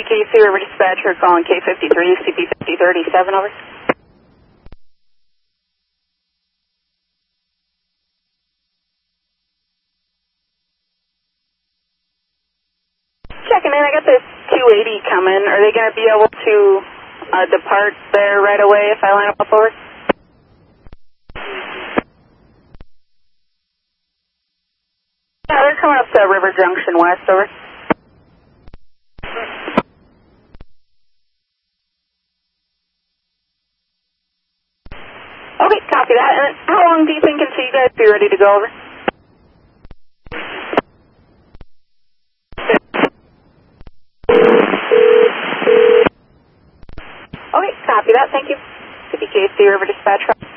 CPKC River Dispatcher calling K53, CP5037, over. Checking in, I got this 280 coming. Are they going to be able to depart there right away if I line up over? Yeah, they're coming up to River Junction West, over. Okay, copy that. And how long do you think until you guys be ready to go, over? Okay, copy that. Thank you. CPKC River Dispatch.